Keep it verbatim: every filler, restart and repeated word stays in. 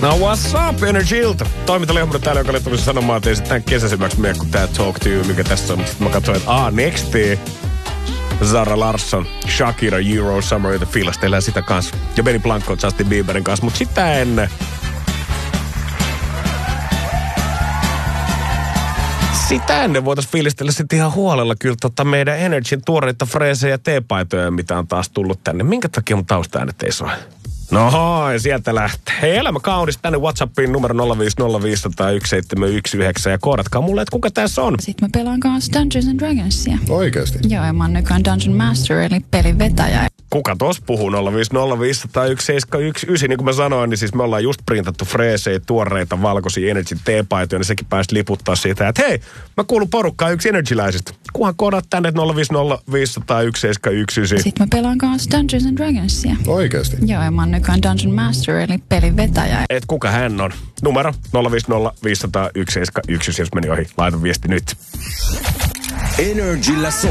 No what's up, Energyltä? Toiminta Lehmonen täällä, joka oli tullut sanomaan, että ei se tämän kesäisemmäksi mene kuin tää Talk to You, mikä tässä on. Sitten mä katsoin, että aah, Nexti, Zara Larsson, Shakira, Euro, Summer, ja fiilastellaan sitä kanssa. Ja Benny Blanco, Justin Bieberin kanssa, mutta sitä ennen... Sitä ennen voitaisiin fiilistellä sitten ihan huolella kyllä tota meidän Energyn tuoreita freesejä ja teepaitoja, mitä on taas tullut tänne. Minkä takia mun taustaäänet ei soi? No, ja sieltä lähtee. Hei, elämä kaunis tänne WhatsAppiin numero nolla viisi nolla viisi nolla yksi seitsemän yksi yhdeksän ja koodatkaa mulle, että kuka tässä on. Sitten mä pelaan kanssa Dungeons and Dragonsia. Oikeesti? Joo, ja mä oon nykyään Dungeon Master, eli pelin vetäjä. Kuka tos puhuu nolla viisi nolla viisi nolla yksi seitsemän yksi yhdeksän? Niin kuin mä sanoin, niin siis me ollaan just printattu freesejä, tuoreita, valkoisia Energyn teepaitoja, niin sekin pääsi liputtaa siitä, että hei, mä kuulun porukkaan yksi Energyläisistä. Kuhan koodat tänne nolla viisi nolla viisi nolla yksi seitsemän yksi yhdeksän? Sitten mä pelaan kanssa Dungeons and Dragonsia. Oikeesti? Joo, ja mä oon nykyään Dungeon Master, eli pelin vetäjä. Et kuka hän on? Numero nolla viisi nolla viisi nolla yksi seitsemän yksi, jos meni ohi. Laita viesti nyt. Energyllä soi.